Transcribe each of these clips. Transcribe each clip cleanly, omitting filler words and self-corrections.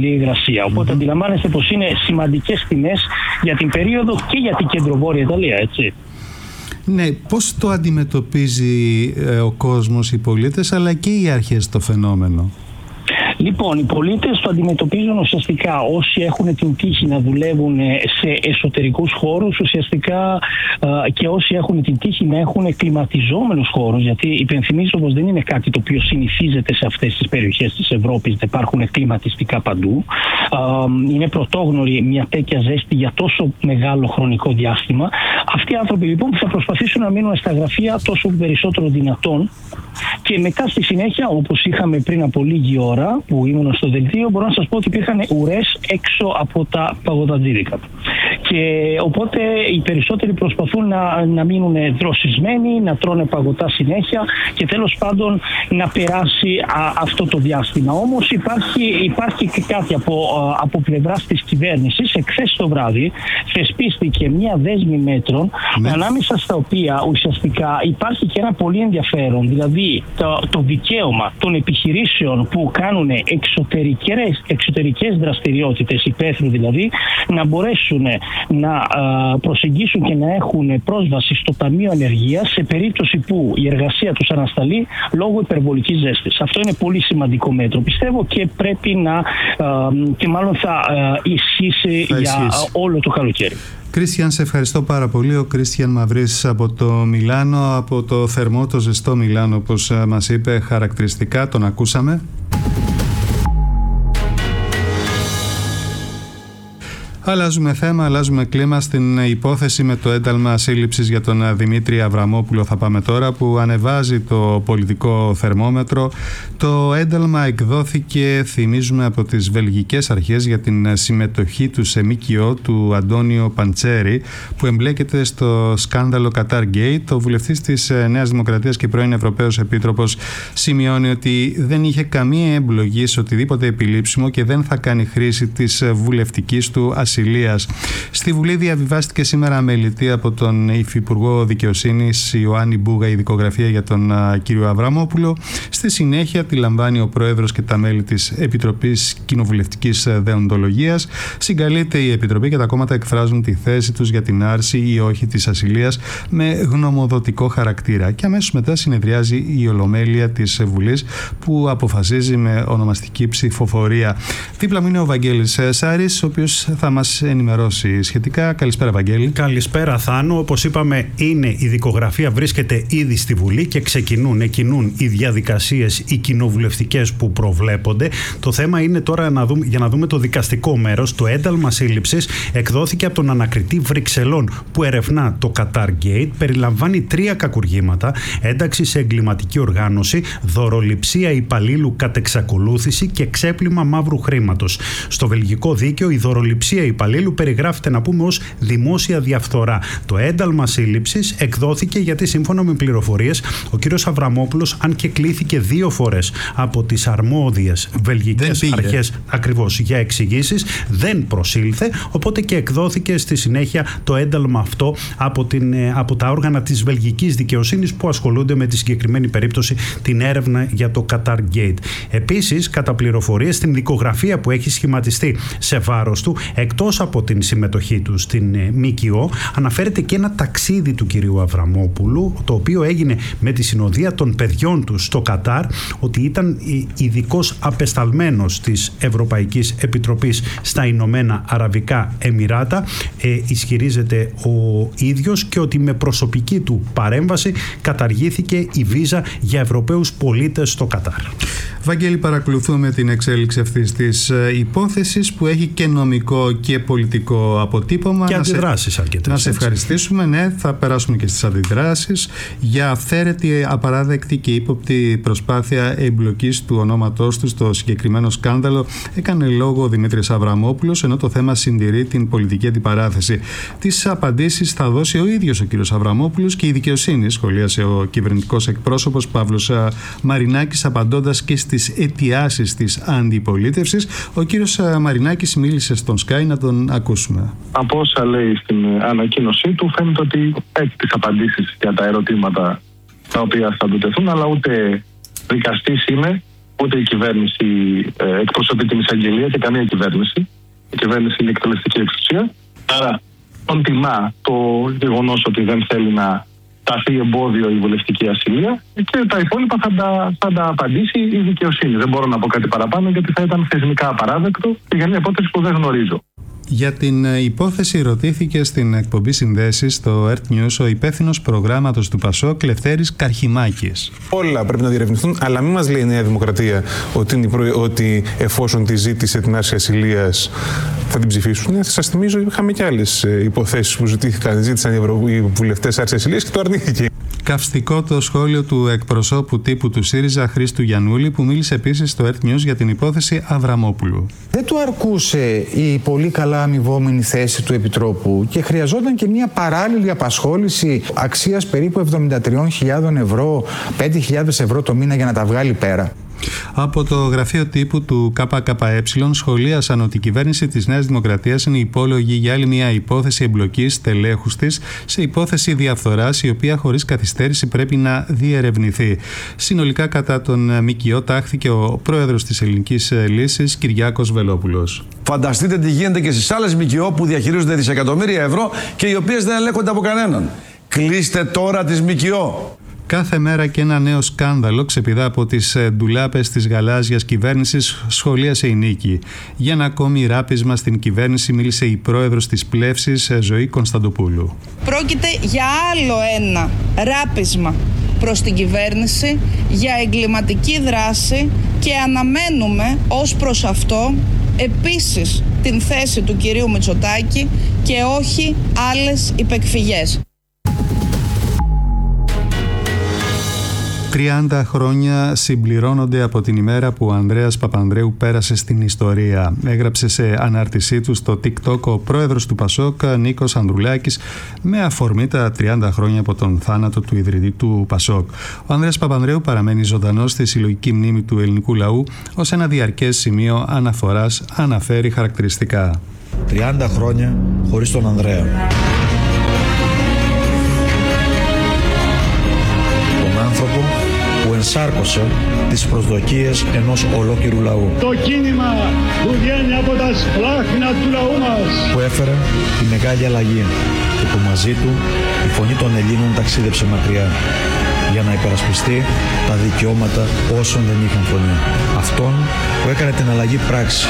υψηλή υγρασία. Οπότε αντιλαμβάνεστε πως είναι σημαντικές τιμές για την περίοδο και για την κεντροβόρεια Ιταλία, έτσι. Ναι, πώς το αντιμετωπίζει ο κόσμος, οι πολίτες, αλλά και οι αρχές το φαινόμενο? Λοιπόν, οι πολίτες το αντιμετωπίζουν ουσιαστικά όσοι έχουν την τύχη να δουλεύουν σε εσωτερικούς χώρους, ουσιαστικά και όσοι έχουν την τύχη να έχουν κλιματιζόμενους χώρους, γιατί υπενθυμίζω πως δεν είναι κάτι το οποίο συνηθίζεται σε αυτές τις περιοχές της Ευρώπης, δεν υπάρχουν κλιματιστικά παντού. Είναι πρωτόγνωρη μια τέτοια ζέστη για τόσο μεγάλο χρονικό διάστημα. Αυτοί οι άνθρωποι λοιπόν θα προσπαθήσουν να μείνουν στα γραφεία τόσο περισσότερο δυνατόν και μετά στη συνέχεια, όπως είχαμε πριν από λίγη ώρα που ήμουν στο δελτίο, μπορώ να σας πω ότι υπήρχαν ουρές έξω από τα παγωτατζίδικα. Και οπότε οι περισσότεροι προσπαθούν να μείνουν δροσισμένοι, να τρώνε παγωτά συνέχεια και τέλος πάντων να περάσει αυτό το διάστημα. Όμως υπάρχει και κάτι από πλευράς της κυβέρνησης. Εχθές το βράδυ θεσπίστηκε μια δέσμη μέτρων, ανάμεσα στα οποία ουσιαστικά υπάρχει και ένα πολύ ενδιαφέρον, δηλαδή το δικαίωμα των επιχειρήσεων που κάνουν εξωτερικές δραστηριότητες, υπαίθρου δηλαδή, να μπορέσουν να προσεγγίσουν και να έχουν πρόσβαση στο Ταμείο Ενεργείας σε περίπτωση που η εργασία τους ανασταλεί λόγω υπερβολικής ζέστης. Αυτό είναι πολύ σημαντικό μέτρο, πιστεύω, και πρέπει και μάλλον θα ισχύσει για όλο το καλοκαίρι. Κρίστιαν, σε ευχαριστώ πάρα πολύ. Ο Κρίστιαν Μαυρής από το Μιλάνο, από το θερμό, το ζεστό Μιλάνο, όπως μας είπε χαρακτηριστικά, τον ακούσαμε. Αλλάζουμε θέμα, αλλάζουμε κλίμα. Στην υπόθεση με το ένταλμα σύλληψης για τον Δημήτρη Αβραμόπουλο θα πάμε τώρα, που ανεβάζει το πολιτικό θερμόμετρο. Το ένταλμα εκδόθηκε, θυμίζουμε, από τις βελγικές αρχές για την συμμετοχή του σε ΜΚΟ του Αντώνιο Παντσέρη, που εμπλέκεται στο σκάνδαλο Qatar Gate. Ο βουλευτής της Νέας Δημοκρατίας και πρώην Ευρωπαίος Επίτροπος σημειώνει ότι δεν είχε καμία εμπλοκή σε οτιδήποτε επιλήψιμο και δεν θα κάνει χρήση της βουλευτικής του ασυλίας. Στη Βουλή διαβιβάστηκε σήμερα αμελητή από τον Υφυπουργό Δικαιοσύνης Ιωάννη Μπούγα η δικογραφία για τον κύριο Αβραμόπουλο. Στη συνέχεια τη λαμβάνει ο Πρόεδρος και τα μέλη της Επιτροπής Κοινοβουλευτικής Δεοντολογίας. Συγκαλείται η Επιτροπή και τα κόμματα εκφράζουν τη θέση τους για την άρση ή όχι της ασυλίας με γνωμοδοτικό χαρακτήρα. Και αμέσως μετά συνεδριάζει η Ολομέλεια της Βουλής, που αποφασίζει με ονομαστική ψηφοφορία. Δίπλα μου είναι ο Βαγγέλης Σάρης, ο οποίος θα μας ενημερώσει σχετικά. Καλησπέρα, Βαγγέλη. Καλησπέρα, Θάνο. Όπως είπαμε, η δικογραφία βρίσκεται ήδη στη Βουλή και εκκινούν οι διαδικασίες, οι κοινοβουλευτικές που προβλέπονται. Το θέμα είναι τώρα για να δούμε το δικαστικό μέρος. Το ένταλμα σύλληψης εκδόθηκε από τον ανακριτή Βρυξελών που ερευνά το Qatar Gate. Περιλαμβάνει 3 κακουργήματα: ένταξη σε εγκληματική οργάνωση, δωροληψία υπαλλήλου κατ' εξακολούθηση και ξέπλυμα μαύρου χρήματος. Στο βελγικό δίκαιο, η δωροληψία υπαλλήλου περιγράφεται, να πούμε, ως δημόσια διαφθορά. Το ένταλμα σύλληψης εκδόθηκε γιατί, σύμφωνα με πληροφορίες, ο κύριος Αβραμόπουλος, αν και κλήθηκε 2 φορές από τις αρμόδιες βελγικές αρχές ακριβώς για εξηγήσεις, δεν προσήλθε, οπότε και εκδόθηκε στη συνέχεια το ένταλμα αυτό από τα όργανα της βελγικής δικαιοσύνης που ασχολούνται με τη συγκεκριμένη περίπτωση, την έρευνα για το Qatar Gate. Επίσης, κατά πληροφορίες, στην δικογραφία που έχει σχηματιστεί σε βάρος του, εκτός από την συμμετοχή του στην ΜΚΟ, αναφέρεται και ένα ταξίδι του κυρίου Αβραμόπουλου, το οποίο έγινε με τη συνοδεία των παιδιών του στο Κατάρ, ότι ήταν ειδικός απεσταλμένος της Ευρωπαϊκής Επιτροπής στα Ηνωμένα Αραβικά Εμιράτα, ισχυρίζεται ο ίδιος, και ότι με προσωπική του παρέμβαση καταργήθηκε η βίζα για Ευρωπαίους πολίτες στο Κατάρ. Βαγγέλη, παρακολουθούμε την εξέλιξη αυτής της υπόθεσης, που έχει και νομικό και πολιτικό αποτύπωμα. Και αντιδράσεις αρκετές. Να σε ευχαριστήσουμε. Ναι, θα περάσουμε και στις αντιδράσεις. Για αυθαίρετη, απαράδεκτη και ύποπτη προσπάθεια εμπλοκής του ονόματός του στο συγκεκριμένο σκάνδαλο έκανε λόγο ο Δημήτρης Αβραμόπουλος, ενώ το θέμα συντηρεί την πολιτική αντιπαράθεση. Τις απαντήσεις θα δώσει ο ίδιος ο κύριος Αβραμόπουλος και η δικαιοσύνη, σχολίασε ο κυβερνητικός εκπρόσωπος Παύλος Μαρινάκης, απαντώντας και στις αιτιάσεις της αντιπολίτευσης. Ο κύριος Μαρινάκης μίλησε στον Sky, να τον ακούσουμε. Από όσα λέει στην ανακοίνωσή του, φαίνεται ότι έχει τις απαντήσεις για τα ερωτήματα τα οποία θα του τεθούν, αλλά ούτε δικαστής είμαι, ούτε η κυβέρνηση εκπροσωπεί την εισαγγελία και καμία κυβέρνηση. Η κυβέρνηση είναι εκτελεστική εξουσία. Άρα τον τιμά το γεγονός ότι δεν θέλει να ταθεί εμπόδιο η βουλευτική ασυλία και τα υπόλοιπα θα τα απαντήσει η δικαιοσύνη. Δεν μπορώ να πω κάτι παραπάνω γιατί θα ήταν θεσμικά απαράδεκτο και για μια υπόθεση που δεν γνωρίζω. Για την υπόθεση ρωτήθηκε στην εκπομπή Συνδέσεις στο Earth News ο υπεύθυνος προγράμματος του ΠΑΣΟΚ Λευτέρης Καρχιμάκης. Όλα πρέπει να διερευνηθούν, αλλά μην μας λέει η Νέα Δημοκρατία ότι εφόσον τη ζήτησε την άρση ασυλίας θα την ψηφίσουν. Σας θυμίζω, είχαμε και άλλες υποθέσεις που ζήτησαν οι βουλευτές άρση ασυλίας και το αρνήθηκε. Καυστικό το σχόλιο του εκπροσώπου τύπου του ΣΥΡΙΖΑ Χρήστου Γιαννούλη, που μίλησε επίσης στο Earth News για την υπόθεση Αβραμόπουλου. Δεν του αρκούσε η πολύ καλά αμοιβόμενη θέση του Επιτρόπου και χρειαζόταν και μια παράλληλη απασχόληση αξίας περίπου 73.000 ευρώ, 5.000 ευρώ το μήνα για να τα βγάλει πέρα. Από το γραφείο τύπου του ΚΚΕ σχολίασαν ότι η κυβέρνηση της Νέας Δημοκρατίας είναι υπόλογη για άλλη μια υπόθεση εμπλοκής τελέχους της σε υπόθεση διαφθοράς, η οποία χωρίς καθυστέρηση πρέπει να διερευνηθεί. Συνολικά κατά τον ΜΚΟ τάχθηκε ο πρόεδρος της Ελληνικής Λύσης, Κυριάκος Βελόπουλος. Φανταστείτε τι γίνεται και στις άλλες ΜΚΟ που διαχειρίζονται δισεκατομμύρια ευρώ και οι οποίες δεν ελέγχονται από κανέναν. Κλείστε τώρα τις ΜΚΟ. Κάθε μέρα και ένα νέο σκάνδαλο ξεπηδά από τις ντουλάπες της γαλάζιας κυβέρνησης, σχολίασε η Νίκη. Για ένα ακόμη ράπισμα στην κυβέρνηση μίλησε η πρόεδρος της Πλεύσης, Ζωή Κωνσταντοπούλου. Πρόκειται για άλλο ένα ράπισμα προς την κυβέρνηση για εγκληματική δράση και αναμένουμε ως προς αυτό επίσης την θέση του κυρίου Μητσοτάκη και όχι άλλες υπεκφυγές. 30 χρόνια συμπληρώνονται από την ημέρα που ο Ανδρέας Παπανδρέου πέρασε στην ιστορία. Έγραψε σε ανάρτησή του στο TikTok ο πρόεδρος του ΠΑΣΟΚ, Νίκος Ανδρουλάκης, με αφορμή τα 30 χρόνια από τον θάνατο του ιδρυτή του ΠΑΣΟΚ. Ο Ανδρέας Παπανδρέου παραμένει ζωντανός στη συλλογική μνήμη του ελληνικού λαού, ως ένα διαρκές σημείο αναφοράς, αναφέρει χαρακτηριστικά. 30 χρόνια χωρίς τον Ανδρέα. Άνθρωπο που ενσάρκωσε τις προσδοκίες ενός ολόκληρου λαού. Το κίνημα που βγαίνει από τα σπλάχνα του λαού μας. Που έφερε τη μεγάλη αλλαγή και που μαζί του η φωνή των Ελλήνων ταξίδεψε μακριά για να υπερασπιστεί τα δικαιώματα όσων δεν είχαν φωνή. Αυτόν που έκανε την αλλαγή πράξη.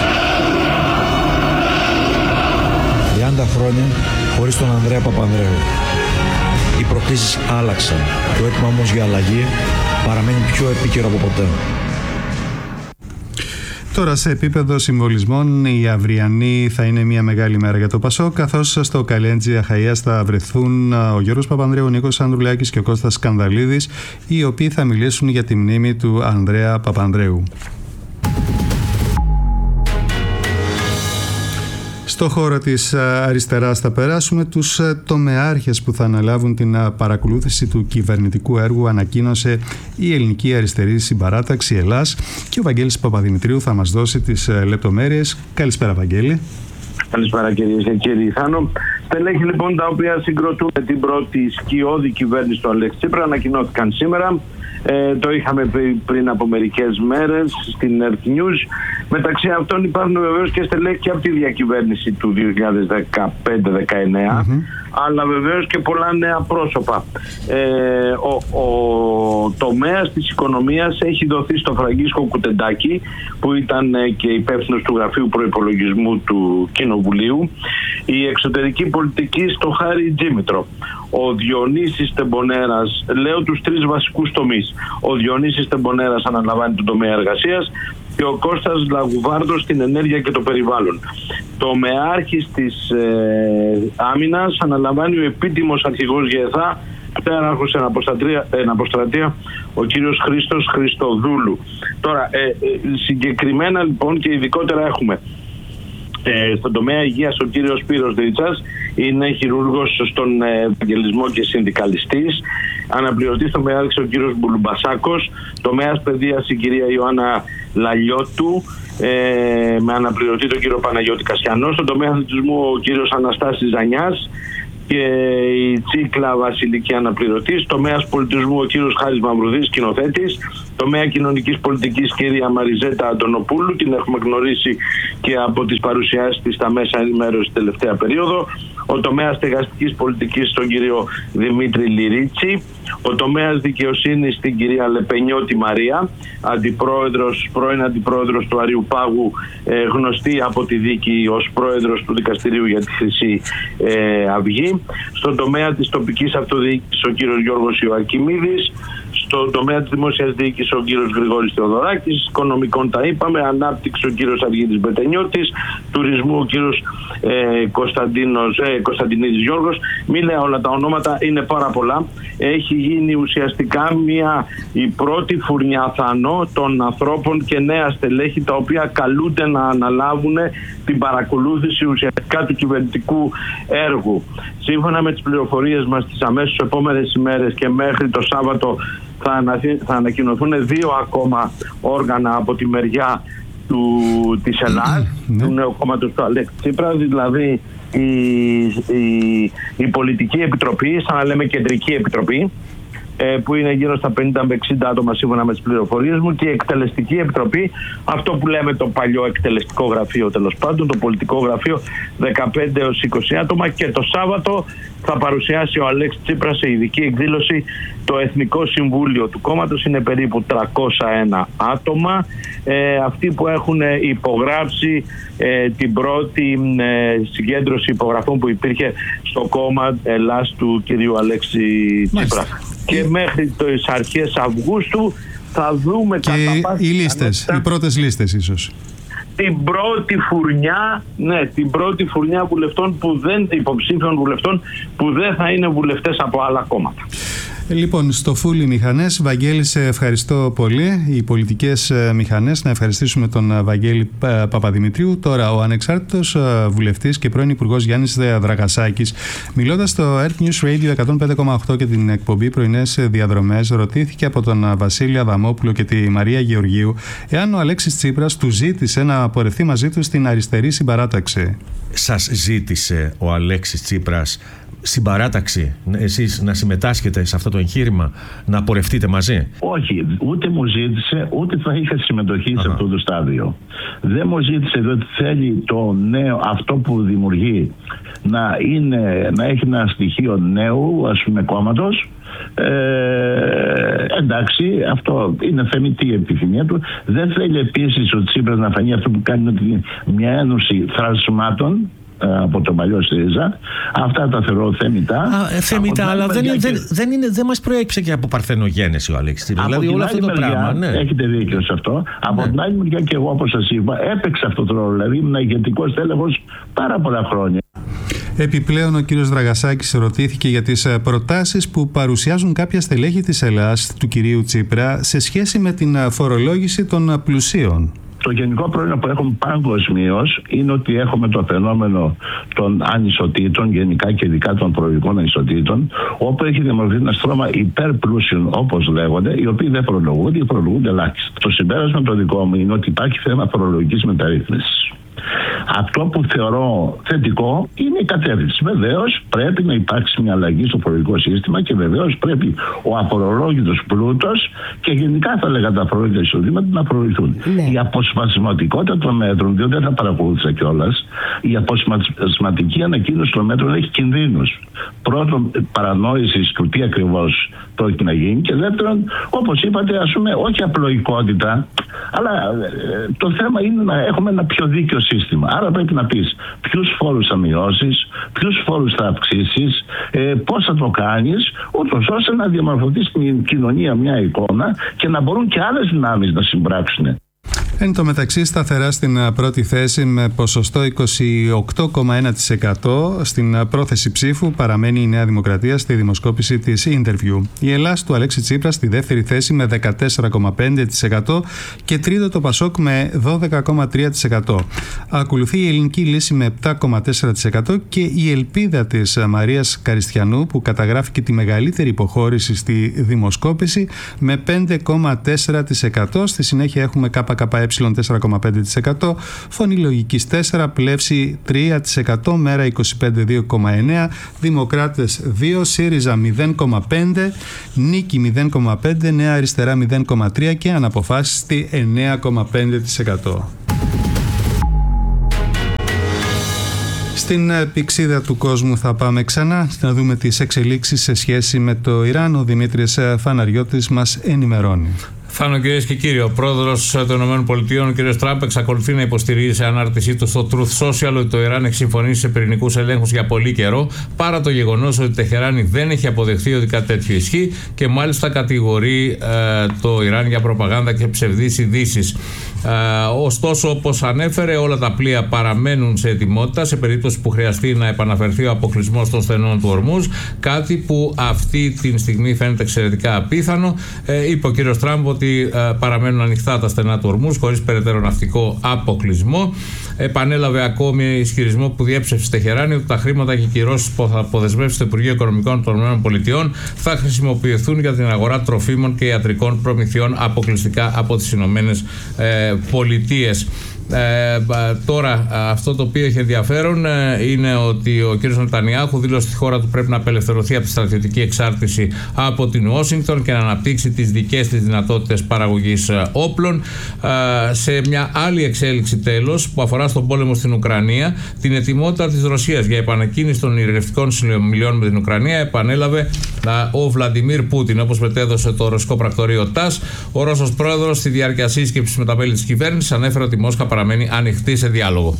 30 χρόνια χωρίς τον Ανδρέα Παπανδρέου. Οι προκλήσεις άλλαξαν. Το αίτημα όμως για αλλαγή παραμένει πιο επίκαιρο από ποτέ. Τώρα σε επίπεδο συμβολισμών, η αυριανή θα είναι μια μεγάλη μέρα για το ΠΑΣΟΚ, καθώς στο Καλέντζι Αχαΐας θα βρεθούν ο Γιώργος Παπανδρέου, ο Νίκος Ανδρουλάκης και ο Κώστας Σκανδαλίδης, οι οποίοι θα μιλήσουν για τη μνήμη του Ανδρέα Παπανδρέου. Στο χώρο της αριστεράς θα περάσουμε. Τους τομεάρχες που θα αναλάβουν την παρακολούθηση του κυβερνητικού έργου ανακοίνωσε η Ελληνική Αριστερή Συμπαράταξη Ελλάς και ο Βαγγέλης Παπαδημητρίου θα μας δώσει τις λεπτομέρειες. Καλησπέρα Βαγγέλη. Καλησπέρα κυρίες και κύριοι. Θάνο, στελέχη λοιπόν τα οποία συγκροτούν την πρώτη σκιώδη κυβέρνηση του Αλέξη Τσίπρα ανακοινώθηκαν σήμερα. Το είχαμε πριν από μερικές μέρες στην Earth News. Μεταξύ αυτών υπάρχουν βεβαίως και στελέχη και από τη διακυβέρνηση του 2015-19, αλλά βεβαίως και πολλά νέα πρόσωπα. Ο τομέας της οικονομίας έχει δοθεί στο Φραγκίσκο Κουτεντάκη, που ήταν και υπεύθυνος του Γραφείου Προϋπολογισμού του Κοινοβουλίου. Η εξωτερική πολιτική στο Χάρη Τζίμητρο. Ο Διονύσης Τεμπονέρας, λέω τους τρεις βασικούς τομείς. Ο Διονύσης Τεμπονέρας αναλαμβάνει τον τομέα εργασίας και ο Κώστας Λαγουβάρδος στην ενέργεια και το περιβάλλον. Το μεάρχης της άμυνας αναλαμβάνει ο επίτιμος αρχηγός ΓΕΘΑ, πτέραρχος εν αποστρατεία, ο κύριος Χρήστος Χριστοδούλου. Τώρα, συγκεκριμένα λοιπόν και ειδικότερα έχουμε στον τομέα υγείας ο κύριος Σπύρος Δρίτσας, είναι χειρούργος στον Ευαγγελισμό και συνδικαλιστής. Αναπληρωτής τομέας ο κύριος Μπουλουμπασάκος. Τομέας παιδείας η κυρία Ιωάννα Λαλιώτου, με αναπληρωτή τον κύριο Παναγιώτη Κασιανό. Στον τομέα αθλητισμού ο κύριος Αναστάσης Ζανιάς. και η Τσίκλα Βασιλική αναπληρωτής, τομέας πολιτισμού ο κύριος Χάρης Μαυρουδής, σκηνοθέτης, τομέα κοινωνικής πολιτικής κυρία Μαριζέτα Αντωνοπούλου, την έχουμε γνωρίσει και από τις παρουσιάσεις της στα μέσα ενημέρωση τελευταία περίοδο, ο τομέας στεγαστικής πολιτικής τον κύριο Δημήτρη Λυρίτσι, ο τομέας δικαιοσύνης την κυρία Λεπενιώτη Μαρία, πρώην αντιπρόεδρος του Αριουπάγου, γνωστή από τη δίκη ως πρόεδρος του Δικαστηρίου για τη Χρυσή Αυγή, στον τομέα της τοπικής αυτοδιοίκησης ο κύριος Γιώργος Ιωακιμίδης, στον τομέα της δημόσιας διοίκησης ο κύριος Γρηγόρης Θεοδωράκης, οικονομικών τα είπαμε, ανάπτυξη ο κύριος Αργύρης Μπετενιώτης, τουρισμού ο κύριος Κωνσταντινίδης Γιώργος. Μην λέω όλα τα ονόματα, είναι πάρα πολλά. Έχει γίνει ουσιαστικά η πρώτη φουρνιά θανό των ανθρώπων και νέα στελέχη τα οποία καλούνται να αναλάβουν την παρακολούθηση ουσιαστικά του κυβερνητικού έργου. Σύμφωνα με τις πληροφορίες μας, τις αμέσως επόμενες ημέρες και μέχρι το Σάββατο θα ανακοινωθούν 2 ακόμα όργανα από τη μεριά της Ελλάδας, του νέου κόμματος του Αλέξη Τσίπρα, δηλαδή η Πολιτική Επιτροπή, σαν να λέμε Κεντρική Επιτροπή, που είναι γύρω στα 50 με 60 άτομα σύμφωνα με τις πληροφορίες μου, και η Εκτελεστική Επιτροπή, αυτό που λέμε το παλιό εκτελεστικό γραφείο τέλος πάντων, το πολιτικό γραφείο, 15 έως 20 άτομα, και το Σάββατο θα παρουσιάσει ο Αλέξης Τσίπρας σε ειδική εκδήλωση το Εθνικό Συμβούλιο του κόμματος, είναι περίπου 301 άτομα, αυτοί που έχουν υπογράψει την πρώτη συγκέντρωση υπογραφών που υπήρχε στο κόμμα Ελλάς του κυρίου Αλέξη Τσίπρα. Και μέχρι τις αρχές Αυγούστου θα δούμε οι πρώτες λίστες ίσως. Την πρώτη φουρνιά βουλευτών υποψήφιων βουλευτών που δεν θα είναι βουλευτές από άλλα κόμματα. Λοιπόν, στο Φούλι Μηχανές, Βαγγέλη, σε ευχαριστώ πολύ. Οι πολιτικές μηχανές, να ευχαριστήσουμε τον Βαγγέλη Παπαδημητρίου. Τώρα, ο ανεξάρτητος βουλευτής και πρώην υπουργός Γιάννης Δραγασάκης, μιλώντας στο Earth News Radio 105,8 και την εκπομπή Πρωινές Διαδρομές, ρωτήθηκε από τον Βασίλη Αδαμόπουλο και τη Μαρία Γεωργίου εάν ο Αλέξης Τσίπρας του ζήτησε να πορευτεί μαζί του στην αριστερή συμπαράταξη. Σας ζήτησε ο Αλέξης Τσίπρας στην παράταξη, εσείς να συμμετάσχετε σε αυτό το εγχείρημα, να πορευτείτε μαζί? Όχι, ούτε μου ζήτησε, ούτε θα είχα συμμετοχή σε αυτό το στάδιο. Δεν μου ζήτησε, διότι θέλει το νέο, αυτό που δημιουργεί, να έχει ένα στοιχείο νέου, ας πούμε, κόμματος. Εντάξει, αυτό είναι θεμιτή επιθυμία του. Δεν θέλει επίσης ο Τσίπρας να φανεί αυτό που κάνει μια ένωση θρασμάτων από το παλιό ΣΥΡΙΖΑ. Αυτά τα θεωρώ θεμιτά. Θεμιτά, αλλά δεν μας προέκυψε και από παρθενογένεση ο Αλέξης Τσίπρας. Δηλαδή όλο αυτό το πράγμα. Ναι. Έχετε δίκιο σε αυτό. Από την άλλη μεριά και εγώ, όπως σας είπα, έπαιξα αυτό το ρόλο. Δηλαδή ήμουν ηγετικός τέλεχος πάρα πολλά χρόνια. Επιπλέον, ο κύριος Δραγασάκης ρωτήθηκε για τις προτάσεις που παρουσιάζουν κάποια στελέχη της Ελλάδας του κυρίου Τσίπρα σε σχέση με την φορολόγηση των πλουσίων. Το γενικό πρόβλημα που έχουμε παγκοσμίως είναι ότι έχουμε το φαινόμενο των ανισοτήτων, γενικά και ειδικά των προοδικών ανισοτήτων, όπου έχει δημιουργηθεί ένα στρώμα υπερπλούσιων, όπως λέγονται, οι οποίοι δεν φορολογούνται ή φορολογούνται ελάχιστα. Το συμπέρασμα το δικό μου είναι ότι υπάρχει θέμα φορολογικής μεταρρύθμισης. Αυτό που θεωρώ θετικό είναι η κατεύθυνση. Βεβαίως πρέπει να υπάρξει μια αλλαγή στο φορολογικό σύστημα και βεβαίως πρέπει ο αφορολόγητος πλούτος και γενικά θα λέγα τα φορολογικά εισοδήματα να προωθηθούν. Ναι. Η αποσπασματικότητα των μέτρων, διότι δεν τα παρακολούθησα κιόλας, η αποσπασματική ανακοίνωση των μέτρων έχει κινδύνους. Πρώτον, παρανόηση του τι ακριβώς πρόκειται να γίνει, και δεύτερον, όπως είπατε, ας πούμε, όχι απλοϊκότητα, αλλά το θέμα είναι να έχουμε ένα πιο δίκαιο σύστημα. Άρα πρέπει να πεις ποιους φόρους θα μειώσεις, ποιους φόρους θα αυξήσεις, πώς θα το κάνεις, ούτως ώστε να διαμορφωθεί στην κοινωνία μια εικόνα και να μπορούν και άλλες δυνάμεις να συμπράξουν. Εν τω μεταξύ, σταθερά στην πρώτη θέση με ποσοστό 28,1% στην πρόθεση ψήφου παραμένει η Νέα Δημοκρατία στη δημοσκόπηση της Interview. Η Ελλάς του Αλέξη Τσίπρα στη δεύτερη θέση με 14,5% και τρίτο το Πασόκ με 12,3%. Ακολουθεί η Ελληνική Λύση με 7,4% και η Ελπίδα της Μαρίας Καριστιανού, που καταγράφει και τη μεγαλύτερη υποχώρηση στη δημοσκόπηση, με 5,4%. Στη συνέχεια έχουμε ΚΚΕ ΑΕ 4,5%, Φωνή Λογικής 4%, Πλεύση 3%, Μέρα 25,2,9%, Δημοκράτες 2%, ΣΥΡΙΖΑ 0,5%, Νίκη 0,5%, Νέα Αριστερά 0,3% και Αναποφάσιστη 9,5%. Στην πηξίδα του κόσμου θα πάμε ξανά να δούμε τις εξελίξεις σε σχέση με το Ιράν. Ο Δημήτρης Φαναριώτης μας ενημερώνει. Θάνο, κυρίες και κύριοι, ο πρόεδρος των ΗΠΑ, ο κ. Τραμπ, εξακολουθεί να υποστηρίζει σε ανάρτησή του στο Truth Social ότι το Ιράν έχει συμφωνήσει σε πυρηνικούς ελέγχους για πολύ καιρό, παρά το γεγονός ότι η Τεχεράνη δεν έχει αποδεχθεί ότι κάτι τέτοιο ισχύει και μάλιστα κατηγορεί το Ιράν για προπαγάνδα και ψευδείς ειδήσεις. Ωστόσο, όπως ανέφερε, όλα τα πλοία παραμένουν σε ετοιμότητα σε περίπτωση που χρειαστεί να επαναφερθεί ο αποκλεισμός των στενών του Ορμούζ, κάτι που αυτή τη στιγμή φαίνεται εξαιρετικά απίθανο. Είπε ο κ. Τραμπ ότι παραμένουν ανοιχτά τα στενά του Ορμούζ χωρίς περαιτέρω ναυτικό αποκλεισμό. Επανέλαβε ακόμη ισχυρισμό που διέψευσε στη Τεχεράνη ότι τα χρήματα και οι κυρώσεις που θα αποδεσμεύσει το Υπουργείο Οικονομικών των ΗΠΑ θα χρησιμοποιηθούν για την αγορά τροφίμων και ιατρικών προμηθειών αποκλειστικά από τις Ηνωμένες Πολιτείες. Τώρα αυτό το οποίο έχει ενδιαφέρον είναι ότι ο κ. Νετανιάχου δήλωσε ότι η χώρα του πρέπει να απελευθερωθεί από τη στρατιωτική εξάρτηση από την Ουάσιγκτον και να αναπτύξει τις δικές της δυνατότητες παραγωγής όπλων. Σε μια άλλη εξέλιξη τέλος που αφορά στον πόλεμο στην Ουκρανία, την ετοιμότητα της Ρωσίας για επανεκκίνηση των ειρηνευτικών συνομιλιών με την Ουκρανία επανέλαβε ο Βλαντιμίρ Πούτιν, όπως μετέδωσε το ρωσικό πρακτορείο ΤΑΣ. Ο Ρώσος πρόεδρος στη διάρκεια σύσκεψης με τα μέλη της κυβέρνησης ανέφερε ότι η Μόσχα παραμένει ανοιχτή σε διάλογο.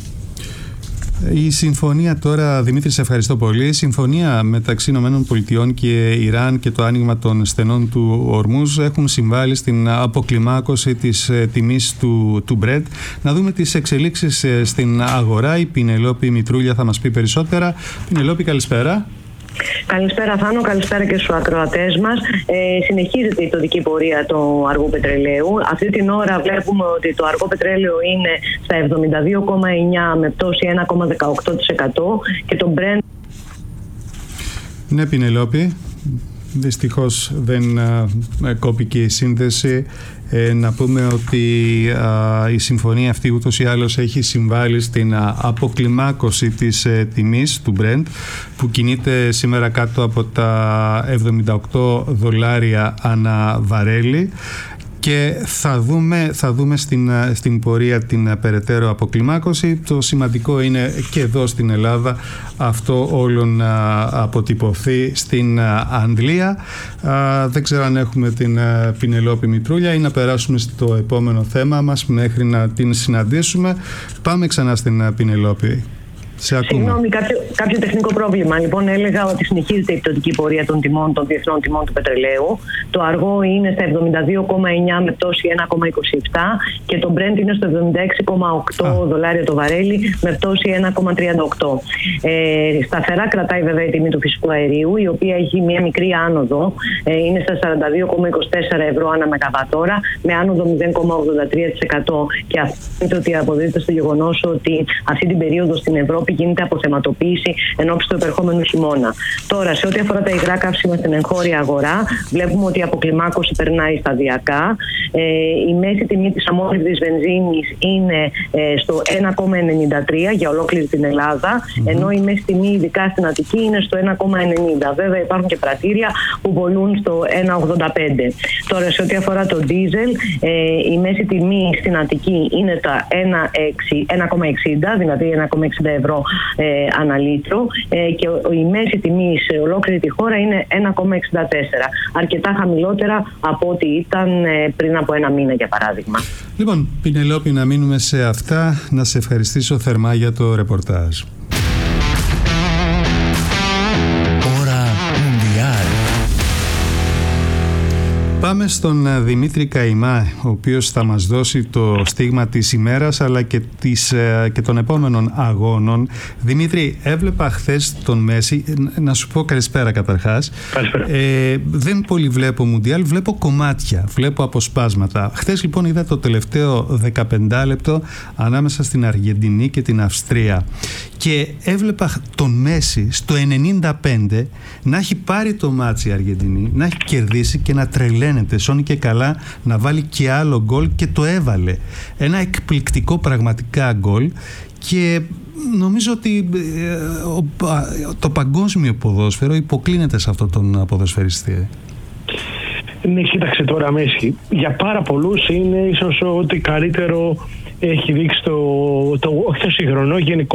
Η συμφωνία τώρα, Δημήτρη, σε ευχαριστώ πολύ. Η συμφωνία μεταξύ ΗΠΑ και Ιράν και το άνοιγμα των στενών του Ορμούζ έχουν συμβάλει στην αποκλιμάκωση της τιμής του Brent. Να δούμε τις εξελίξεις στην αγορά. Η Πινελόπη Μητρούλια θα μας πει περισσότερα. Πινελόπη, καλησπέρα. Καλησπέρα Θάνο, καλησπέρα και στους ακροατές μας. Συνεχίζεται η πτωτική πορεία του αργού πετρελαίου. Αυτή την ώρα βλέπουμε ότι το αργό πετρέλαιο είναι στα 72,9 με πτώση 1,18% και το Brent... Ναι, Πινελόπη, δυστυχώς δεν κόπηκε η σύνδεση. Να πούμε ότι η συμφωνία αυτή ούτως ή άλλως έχει συμβάλει στην αποκλιμάκωση της τιμής του Brent, που κινείται σήμερα κάτω από τα $78 ανά βαρέλι. Και θα δούμε στην πορεία την περαιτέρω αποκλιμάκωση. Το σημαντικό είναι και εδώ στην Ελλάδα αυτό όλο να αποτυπωθεί στην Αγγλία. Δεν ξέρω αν έχουμε την Πινελόπη Μητρούλια ή να περάσουμε στο επόμενο θέμα μας μέχρι να την συναντήσουμε. Πάμε ξανά στην Πινελόπη. Συγγνώμη, κάποιο τεχνικό πρόβλημα. Λοιπόν, έλεγα ότι συνεχίζεται η πτωτική πορεία των διεθνών τιμών του πετρελαίου. Το αργό είναι στα 72,9 με πτώση 1,27 και το Brent είναι στο 76,8 το βαρέλι με πτώση 1,38. Σταθερά κρατάει βέβαια η τιμή του φυσικού αερίου, η οποία έχει μια μικρή άνοδο. Είναι στα 42,24 ευρώ ανά μεγαβατόρα με άνοδο 0,83%. Και αυτό ότι αποδίδεται στο γεγονός ότι αυτή την περίοδο στην Ευρώπη γίνεται αποθεματοποίηση ενώπιση του επερχόμενου χειμώνα. Τώρα, σε ό,τι αφορά τα υγρά καύσιμα στην εγχώρια αγορά, βλέπουμε ότι η αποκλιμάκωση περνάει σταδιακά. Η μέση τιμή της αμόχληπτης βενζίνης είναι στο 1,93 για ολόκληρη την Ελλάδα, ενώ η μέση τιμή, ειδικά στην Αττική, είναι στο 1,90. Βέβαια, υπάρχουν και πρατήρια που πωλούν στο 1,85. Τώρα, σε ό,τι αφορά το ντίζελ, η μέση τιμή στην Αττική είναι τα 1,60, δηλαδή 1,60 ευρώ ανά λίτρο, και η μέση τιμή σε ολόκληρη τη χώρα είναι 1,64. Αρκετά χαμηλότερα από ό,τι ήταν πριν από ένα μήνα, για παράδειγμα. Λοιπόν, Πινελόπη, να μείνουμε σε αυτά. Να σε ευχαριστήσω θερμά για το ρεπορτάζ. Πάμε στον Δημήτρη Καημά, ο οποίος θα μας δώσει το στίγμα της ημέρας αλλά και των επόμενων αγώνων. Δημήτρη, έβλεπα χθες τον Μέση. Να σου πω καλησπέρα καταρχάς. Καλησπέρα. Δεν πολύ βλέπω Μουντιάλ, βλέπω κομμάτια, βλέπω αποσπάσματα. Χθες λοιπόν είδα το τελευταίο 15 λεπτό ανάμεσα στην Αργεντινή και την Αυστρία. Και έβλεπα τον Μέση στο 95 να έχει πάρει το μάτσι η Αργεντινή, να έχει κερδίσει και να τρελαίνεται σώνει και καλά να βάλει και άλλο γκολ, και το έβαλε. Ένα εκπληκτικό πραγματικά γκολ. Και νομίζω ότι το παγκόσμιο ποδόσφαιρο υποκλίνεται σε αυτόν τον ποδοσφαιριστή. Ναι, κοίταξε τώρα, Μέση. Για πάρα πολλούς είναι ίσως ότι καλύτερο έχει δείξει όχι το σύγχρονο, γενικό